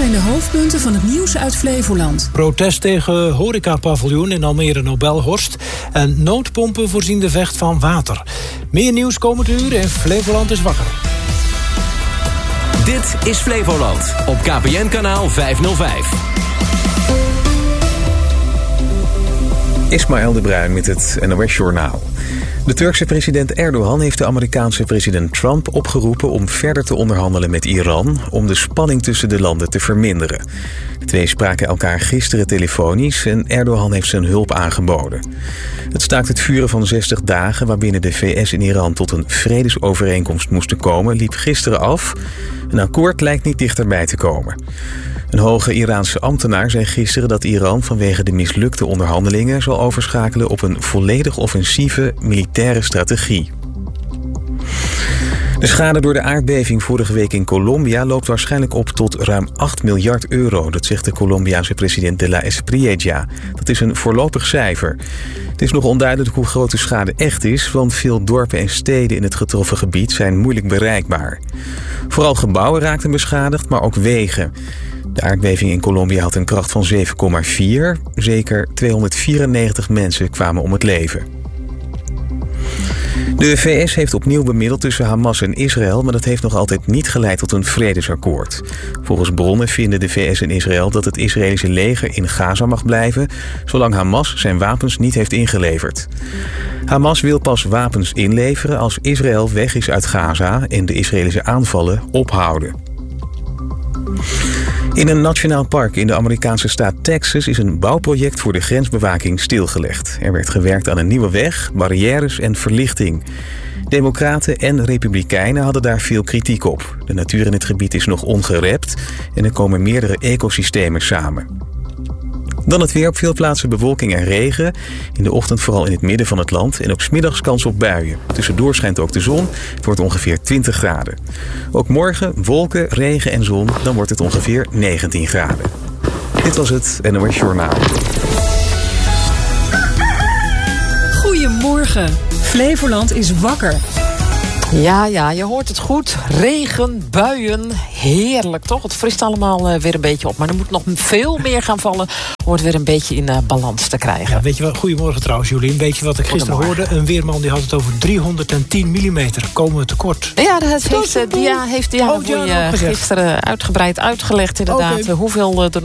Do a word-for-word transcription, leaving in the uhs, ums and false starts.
zijn de hoofdpunten van het nieuws uit Flevoland. Protest tegen horecapaviljoen in Almere Nobelhorst. En noodpompen voorzien de Vecht van water. Meer nieuws komend uur en Flevoland is wakker. Dit is Flevoland op K P N-kanaal vijfhonderdvijf. Ismaël de Bruin met het N O S-journaal. De Turkse president Erdogan heeft de Amerikaanse president Trump opgeroepen om verder te onderhandelen met Iran om de spanning tussen de landen te verminderen. De twee spraken elkaar gisteren telefonisch en Erdogan heeft zijn hulp aangeboden. Het staakt het vuren van zestig dagen waarbinnen de V S en Iran tot een vredesovereenkomst moesten komen liep gisteren af. Een akkoord lijkt niet dichterbij te komen. Een hoge Iraanse ambtenaar zei gisteren dat Iran vanwege de mislukte onderhandelingen zal overschakelen op een volledig offensieve militaire strategie. De schade door de aardbeving vorige week in Colombia loopt waarschijnlijk op tot ruim acht miljard euro. Dat zegt de Colombiaanse president de la Espriella. Dat is een voorlopig cijfer. Het is nog onduidelijk hoe groot de schade echt is, want veel dorpen en steden in het getroffen gebied zijn moeilijk bereikbaar. Vooral gebouwen raakten beschadigd, maar ook wegen. De aardbeving in Colombia had een kracht van zeven komma vier. Zeker tweehonderdvierennegentig mensen kwamen om het leven. De V S heeft opnieuw bemiddeld tussen Hamas en Israël, maar dat heeft nog altijd niet geleid tot een vredesakkoord. Volgens bronnen vinden de V S en Israël dat het Israëlische leger in Gaza mag blijven, zolang Hamas zijn wapens niet heeft ingeleverd. Hamas wil pas wapens inleveren als Israël weg is uit Gaza en de Israëlische aanvallen ophouden. In een nationaal park in de Amerikaanse staat Texas is een bouwproject voor de grensbewaking stilgelegd. Er werd gewerkt aan een nieuwe weg, barrières en verlichting. Democraten en republikeinen hadden daar veel kritiek op. De natuur in het gebied is nog ongerept en er komen meerdere ecosystemen samen. Dan het weer, op veel plaatsen bewolking en regen. In de ochtend vooral in het midden van het land en ook 's middags kans op buien. Tussendoor schijnt ook de zon. Het wordt ongeveer twintig graden. Ook morgen wolken, regen en zon. Dan wordt het ongeveer negentien graden. Dit was het N O S Journaal. Goedemorgen. Flevoland is wakker. Ja, ja, je hoort het goed. Regen, buien, heerlijk toch? Het frist allemaal uh, weer een beetje op. Maar er moet nog veel meer gaan vallen om het weer een beetje in uh, balans te krijgen. Ja, weet je wat? Goedemorgen trouwens, Jolien. Weet je wat ik gisteren hoorde? Een weerman die had het over driehonderdtien millimeter. Komen we tekort? Ja, dat heeft, uh, Dia heeft ja, oh, ja, uh, gisteren uitgebreid uitgelegd inderdaad. Okay. Hoeveel uh, er